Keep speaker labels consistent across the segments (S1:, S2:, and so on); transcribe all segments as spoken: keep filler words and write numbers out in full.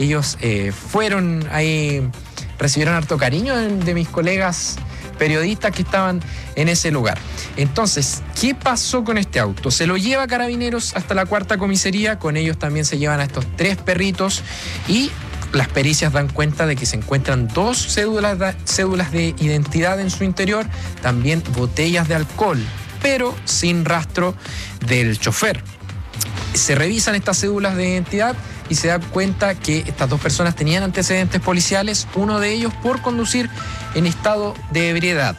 S1: ellos eh, fueron ahí, recibieron harto cariño de, de mis colegas periodistas que estaban en ese lugar. Entonces, ¿qué pasó con este auto? Se lo lleva Carabineros hasta la cuarta comisaría, con ellos también se llevan a estos tres perritos y las pericias dan cuenta de que se encuentran dos cédulas de, cédulas de identidad en su interior, también botellas de alcohol, pero sin rastro del chofer. Se revisan estas cédulas de identidad y se da cuenta que estas dos personas tenían antecedentes policiales, uno de ellos por conducir en estado de ebriedad.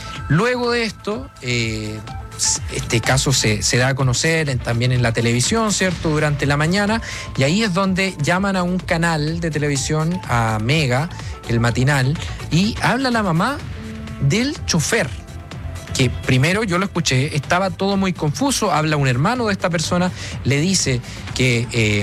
S1: Luego de esto, eh, este caso se, se da a conocer en, también en la televisión, ¿cierto?, durante la mañana, y ahí es donde llaman a un canal de televisión, a Mega, el matinal, y habla la mamá del chofer, que primero yo lo escuché, estaba todo muy confuso, habla un hermano de esta persona, le dice que eh,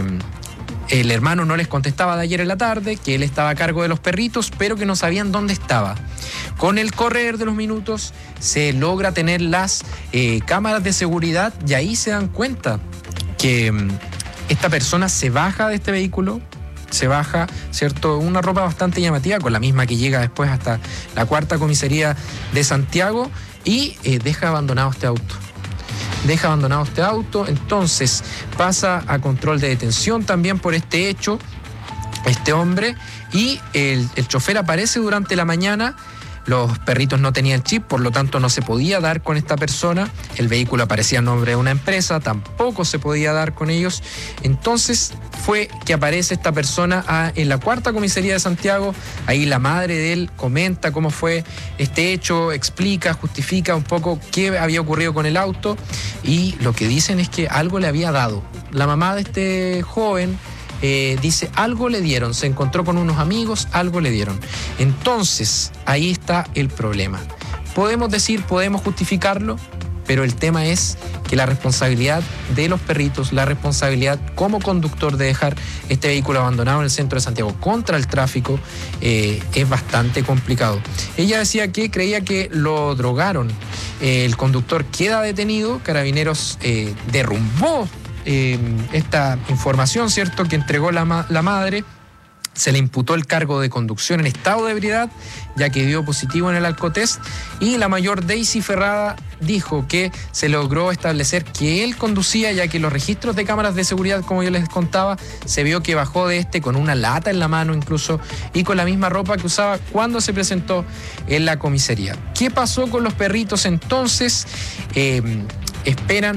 S1: el hermano no les contestaba de ayer en la tarde, que él estaba a cargo de los perritos, pero que no sabían dónde estaba. Con el correr de los minutos se logra tener las eh, cámaras de seguridad y ahí se dan cuenta que um, esta persona se baja de este vehículo, se baja, ¿cierto?, una ropa bastante llamativa, con la misma que llega después hasta la cuarta comisaría de Santiago, y eh, deja abandonado este auto. Deja abandonado este auto, entonces pasa a control de detención también por este hecho, este hombre, y el, el chofer aparece durante la mañana. Los perritos no tenían chip, por lo tanto no se podía dar con esta persona. El vehículo aparecía en nombre de una empresa, tampoco se podía dar con ellos. Entonces fue que aparece esta persona a, en la cuarta comisaría de Santiago. Ahí la madre de él comenta cómo fue este hecho, explica, justifica un poco qué había ocurrido con el auto, y lo que dicen es que algo le había dado. La mamá de este joven Eh, dice, algo le dieron, se encontró con unos amigos, algo le dieron. Entonces, ahí está el problema. Podemos decir, podemos justificarlo, pero el tema es que la responsabilidad de los perritos, la responsabilidad como conductor de dejar este vehículo abandonado en el centro de Santiago contra el tráfico, eh, es bastante complicado. Ella decía que creía que lo drogaron. Eh, el conductor queda detenido, Carabineros eh, derrumbó Eh, esta información, ¿cierto?, que entregó la, ma- la madre. Se le imputó el cargo de conducción en estado de ebriedad, ya que dio positivo en el alcotest, y la mayor Daisy Ferrada dijo que se logró establecer que él conducía, ya que los registros de cámaras de seguridad, como yo les contaba, se vio que bajó de este con una lata en la mano incluso, y con la misma ropa que usaba cuando se presentó en la comisaría. ¿Qué pasó con los perritos entonces? Eh, esperan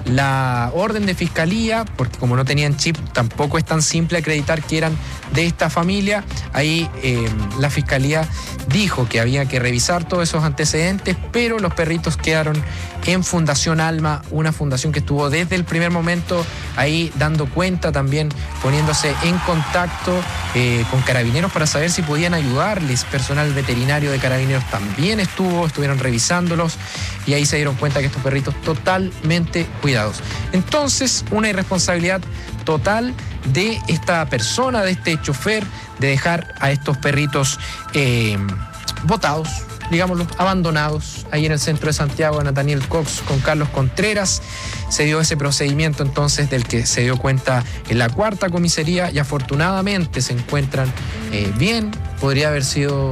S1: la orden de fiscalía, porque como no tenían chip, tampoco es tan simple acreditar que eran de esta familia. Ahí eh, la fiscalía dijo que había que revisar todos esos antecedentes, pero los perritos quedaron en Fundación Alma, una fundación que estuvo desde el primer momento ahí dando cuenta, también poniéndose en contacto eh, con Carabineros para saber si podían ayudarles. Personal veterinario de Carabineros también estuvo, estuvieron revisándolos, y ahí se dieron cuenta que estos perritos totalmente cuidados. Entonces, una irresponsabilidad total de esta persona, de este chofer, de dejar a estos perritos eh, botados, digámoslo, abandonados, ahí en el centro de Santiago. Nathaniel Cox con Carlos Contreras. Se dio ese procedimiento entonces del que se dio cuenta en la cuarta comisaría, y afortunadamente se encuentran eh, bien. Podría haber sido,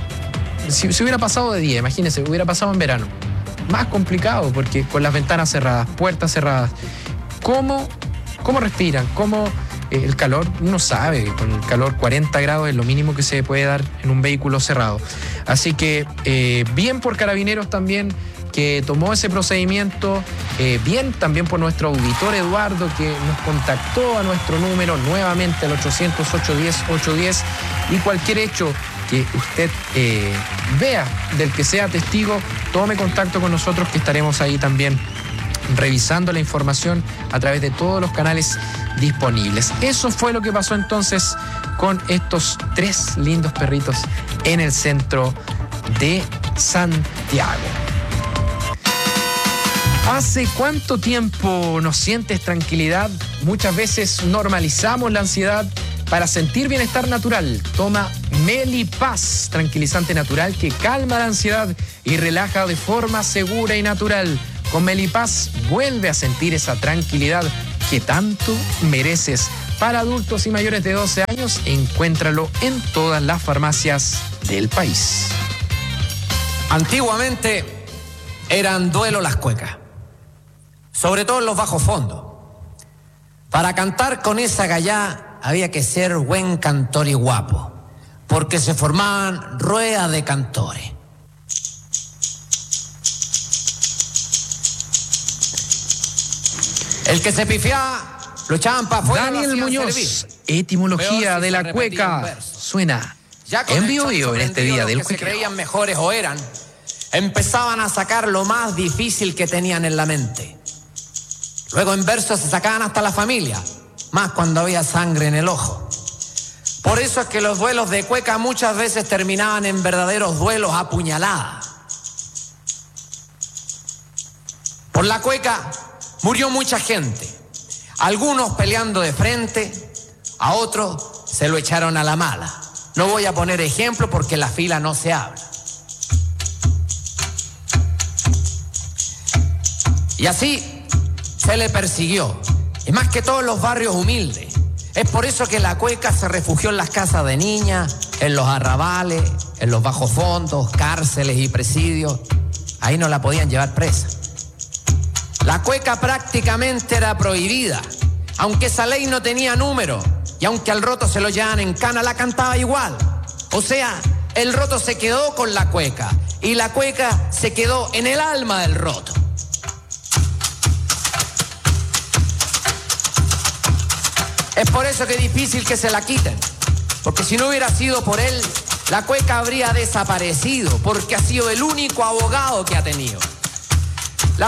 S1: si, si hubiera pasado de día, imagínense, hubiera pasado en verano, más complicado, porque con las ventanas cerradas, puertas cerradas, ¿cómo, cómo respiran? ¿Cómo eh, el calor? Uno sabe que con el calor cuarenta grados es lo mínimo que se puede dar en un vehículo cerrado. Así que eh, bien por Carabineros también, que tomó ese procedimiento, eh, bien también por nuestro auditor Eduardo, que nos contactó a nuestro número nuevamente al ochocientos, ochocientos diez, ochocientos diez, y cualquier hecho que usted eh, vea, del que sea testigo, tome contacto con nosotros, que estaremos ahí también revisando la información a través de todos los canales disponibles. Eso fue lo que pasó entonces con estos tres lindos perritos en el centro de Santiago. ¿Hace cuánto tiempo no sientes tranquilidad? Muchas veces normalizamos la ansiedad para sentir bienestar natural. Toma Melipaz, tranquilizante natural que calma la ansiedad y relaja de forma segura y natural. Con Melipaz vuelve a sentir esa tranquilidad que tanto mereces. para adultos y mayores de doce años. Encuéntralo en todas las farmacias del país.
S2: Antiguamente eran duelo las cuecas, sobre todo en los bajos fondos. Para cantar con esa gallá había que ser buen cantor y guapo, porque se formaban ruedas de cantores. El que se pifiaba lo echaban para afuera.
S1: Daniel Muñoz, etimología de la cueca, suena en vivo vivo en este día del
S2: cuequeo. Los que se creían mejores o eran, empezaban a sacar lo más difícil que tenían en la mente. Luego en versos se sacaban hasta la familia, más cuando había sangre en el ojo. Por eso es que los duelos de cueca muchas veces terminaban en verdaderos duelos a puñaladas. Por la cueca murió mucha gente, algunos peleando de frente, a otros se lo echaron a la mala. No voy a poner ejemplo porque en la fila no se habla. Y así se le persiguió, y más que todos los barrios humildes. Es por eso que la cueca se refugió en las casas de niñas, en los arrabales, en los bajos fondos, cárceles y presidios. Ahí no la podían llevar presa. La cueca prácticamente era prohibida, aunque esa ley no tenía número, y aunque al roto se lo llevaban en cana, la cantaba igual. O sea, el roto se quedó con la cueca, y la cueca se quedó en el alma del roto. Es por eso que es difícil que se la quiten, porque si no hubiera sido por él, la cueca habría desaparecido, porque ha sido el único abogado que ha tenido.